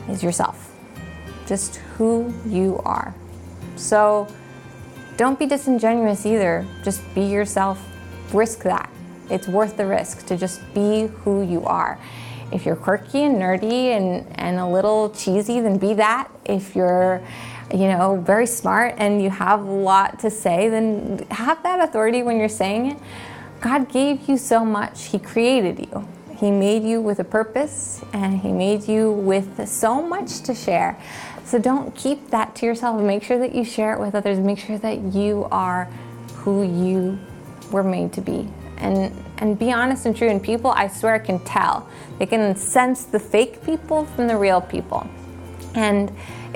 is yourself, just who you are. So don't be disingenuous either. Just be yourself. Risk that. It's worth the risk to just be who you are. If you're quirky and nerdy and a little cheesy, then be that. If you're, very smart and you have a lot to say, then have that authority when you're saying it. God gave you so much. He created you. He made you with a purpose, and He made you with so much to share. So don't keep that to yourself. Make sure that you share it with others. Make sure that you are who you were made to be. And be honest and true. And people, I swear, can tell. They can sense the fake people from the real people. And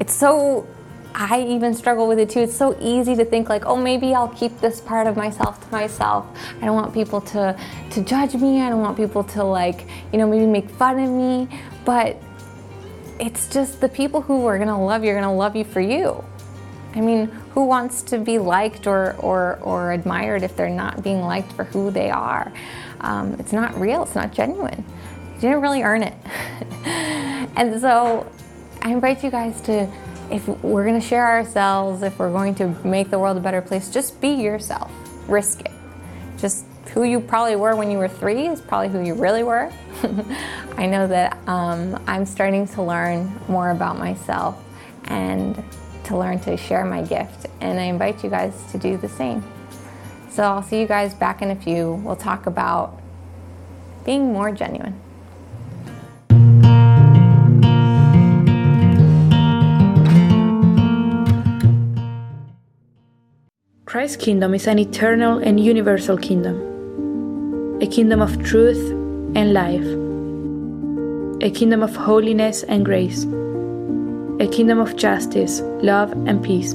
I even struggle with it too. It's so easy to think like, oh, maybe I'll keep this part of myself to myself. I don't want people to judge me. I don't want people to maybe make fun of me. But it's just the people who are gonna love you are gonna love you for you. I mean, who wants to be liked or admired if they're not being liked for who they are? It's not real, it's not genuine. You didn't really earn it. And so I invite you guys to, if we're gonna share ourselves, if we're going to make the world a better place, just be yourself, risk it. Just who you probably were when you were 3 is probably who you really were. I know that I'm starting to learn more about myself and to learn to share my gift, and I invite you guys to do the same. So I'll see you guys back in a few. We'll talk about being more genuine. Christ's kingdom is an eternal and universal kingdom, a kingdom of truth and life, a kingdom of holiness and grace, a kingdom of justice, love, and peace.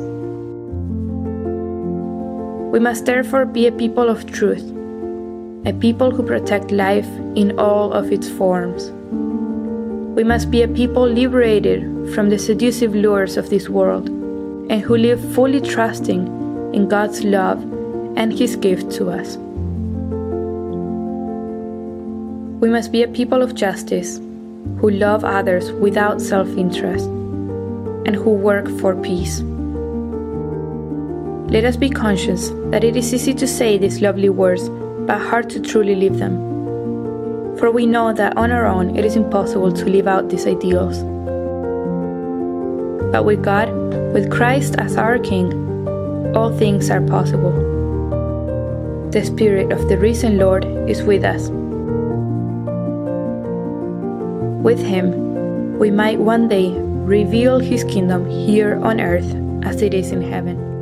We must therefore be a people of truth, a people who protect life in all of its forms. We must be a people liberated from the seductive lures of this world and who live fully trusting in God's love and His gift to us. We must be a people of justice who love others without self-interest and who work for peace. Let us be conscious that it is easy to say these lovely words, but hard to truly live them. For we know that on our own it is impossible to live out these ideals. But with God, with Christ as our King, all things are possible. The Spirit of the risen Lord is with us. With Him, we might one day reveal His kingdom here on earth as it is in heaven.